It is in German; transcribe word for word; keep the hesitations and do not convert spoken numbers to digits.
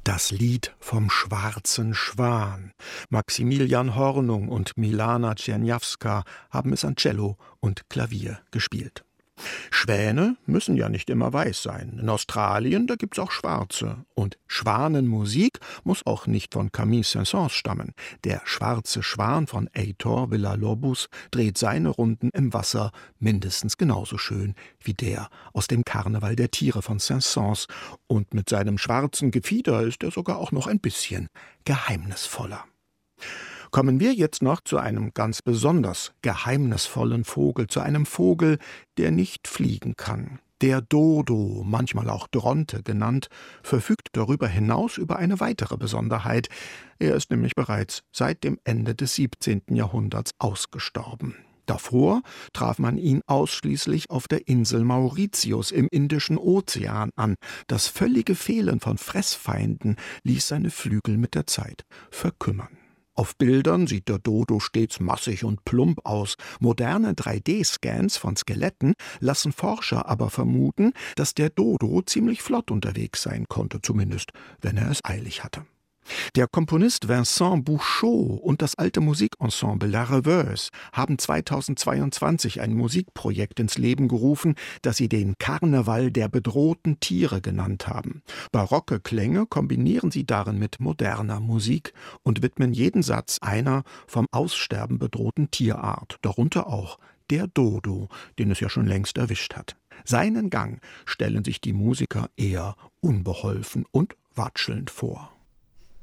Das Lied vom schwarzen Schwan. Maximilian Hornung und Milana Czerniawska haben es an Cello und Klavier gespielt. Schwäne müssen ja nicht immer weiß sein. In Australien, da gibt's auch schwarze. Und Schwanenmusik muss auch nicht von Camille Saint-Saëns stammen. Der schwarze Schwan von Heitor Villa-Lobos dreht seine Runden im Wasser mindestens genauso schön wie der aus dem Karneval der Tiere von Saint-Saëns. Und mit seinem schwarzen Gefieder ist er sogar auch noch ein bisschen geheimnisvoller. Kommen wir jetzt noch zu einem ganz besonders geheimnisvollen Vogel, zu einem Vogel, der nicht fliegen kann. Der Dodo, manchmal auch Dronte genannt, verfügt darüber hinaus über eine weitere Besonderheit. Er ist nämlich bereits seit dem Ende des siebzehnten Jahrhunderts ausgestorben. Davor traf man ihn ausschließlich auf der Insel Mauritius im Indischen Ozean an. Das völlige Fehlen von Fressfeinden ließ seine Flügel mit der Zeit verkümmern. Auf Bildern sieht der Dodo stets massig und plump aus. Moderne drei D Scans von Skeletten lassen Forscher aber vermuten, dass der Dodo ziemlich flott unterwegs sein konnte, zumindest wenn er es eilig hatte. Der Komponist Vincent Bouchot und das alte Musikensemble La Rêveuse haben zweitausendzweiundzwanzig ein Musikprojekt ins Leben gerufen, das sie den Karneval der bedrohten Tiere genannt haben. Barocke Klänge kombinieren sie darin mit moderner Musik und widmen jeden Satz einer vom Aussterben bedrohten Tierart, darunter auch der Dodo, den es ja schon längst erwischt hat. Seinen Gang stellen sich die Musiker eher unbeholfen und watschelnd vor.